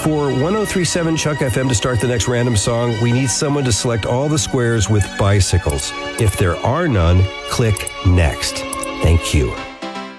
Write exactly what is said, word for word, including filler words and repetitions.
For one oh three point seven Chuck F M to start the next random song, we need someone to select all the squares with bicycles. If there are none, click Next. Thank you.